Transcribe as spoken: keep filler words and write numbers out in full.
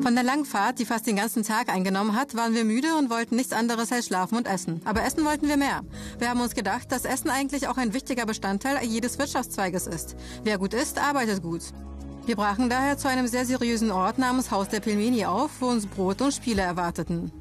Von der langen Fahrt, die fast den ganzen Tag eingenommen hat, waren wir müde und wollten nichts anderes als schlafen und essen. Aber essen wollten wir mehr. Wir haben uns gedacht, dass Essen eigentlich auch ein wichtiger Bestandteil jedes Wirtschaftszweiges ist. Wer gut isst, arbeitet gut. Wir brachen daher zu einem sehr seriösen Ort namens Haus der Pelmeni auf, wo uns Brot und Spiele erwarteten.